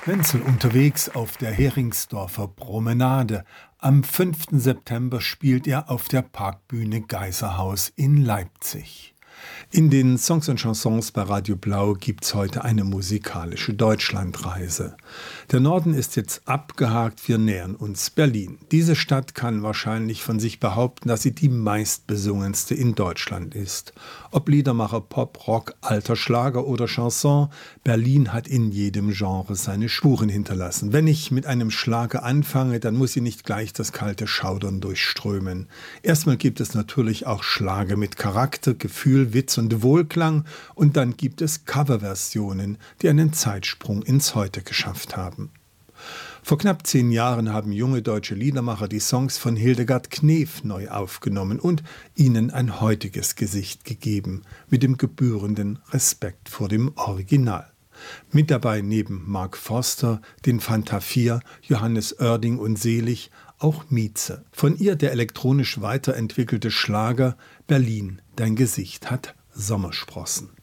Wenzel unterwegs auf der Heringsdorfer Promenade. Am 5. September spielt er auf der Parkbühne Geiserhaus in Leipzig. In den Songs und Chansons bei Radio Blau gibt's heute eine musikalische Deutschlandreise. Der Norden ist jetzt abgehakt, wir nähern uns Berlin. Diese Stadt kann wahrscheinlich von sich behaupten, dass sie die meistbesungenste in Deutschland ist. Ob Liedermacher, Pop, Rock, alter Schlager oder Chanson, Berlin hat in jedem Genre seine Spuren hinterlassen. Wenn ich mit einem Schlager anfange, dann muss sie nicht gleich das kalte Schaudern durchströmen. Erstmal gibt es natürlich auch Schlager mit Charakter, Gefühl, Witz und Wohlklang, und dann gibt es Coverversionen, die einen Zeitsprung ins Heute geschafft haben. Vor knapp 10 Jahren haben junge deutsche Liedermacher die Songs von Hildegard Knef neu aufgenommen und ihnen ein heutiges Gesicht gegeben, mit dem gebührenden Respekt vor dem Original. Mit dabei neben Mark Forster, den Fanta 4, Johannes Oerding und Selig auch Mieze. Von ihr der elektronisch weiterentwickelte Schlager Berlin, dein Gesicht hat Sommersprossen.